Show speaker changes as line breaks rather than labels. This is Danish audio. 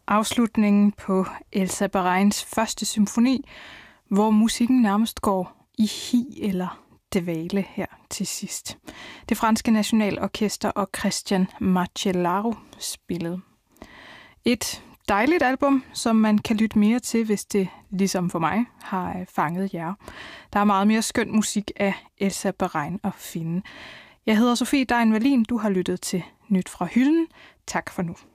afslutningen på Elsa Barains første symfoni, hvor musikken nærmest går i hi eller dvale her til sidst. Det franske nationalorkester og Christian Macellaro spillede. Et dejligt album, som man kan lytte mere til, hvis det, ligesom for mig, har fanget jer. Der er meget mere skøn musik af Elsa Barain at finde. Jeg hedder Sofie Dein Wallin. Du har lyttet til Nyt fra Hylden. Tak for nu.